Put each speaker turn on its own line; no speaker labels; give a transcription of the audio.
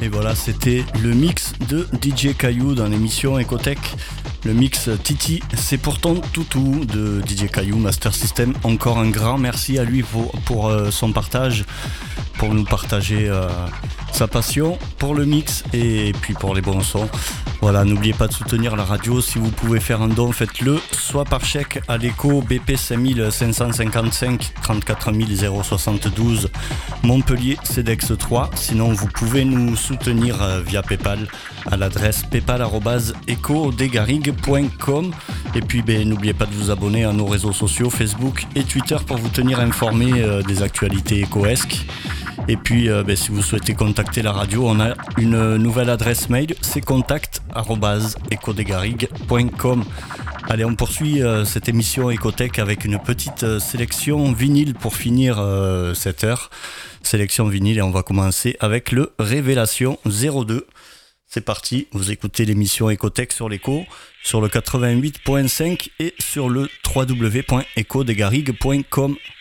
Et voilà, c'était le mix de DJ Caillou dans l'émission Ecotech. Le mix Titi, c'est pour ton toutou de DJ Caillou, Master System. Encore un grand merci à lui pour son partage, pour nous partager sa passion pour le mix et puis pour les bons sons. Voilà, n'oubliez pas de soutenir la radio. Si vous pouvez faire un don, faites-le, soit par chèque à l'écho BP 5555 34 072 Montpellier CEDEX 3. Sinon, vous pouvez nous soutenir via PayPal à l'adresse paypal@ecodegarigue.com. Et puis, n'oubliez pas de vous abonner à nos réseaux sociaux Facebook et Twitter pour vous tenir informé des actualités écoesques. Et puis, si vous souhaitez contacter la radio, on a une nouvelle adresse mail, c'est contact@ecodegarigue.com. Allez, on poursuit cette émission Ecotech avec une petite sélection vinyle pour finir cette heure. Sélection vinyle, et on va commencer avec le Révélation 02. C'est parti, vous écoutez l'émission Ecotech sur l'écho, sur le 88.5 et sur le www.ecodegarigue.com.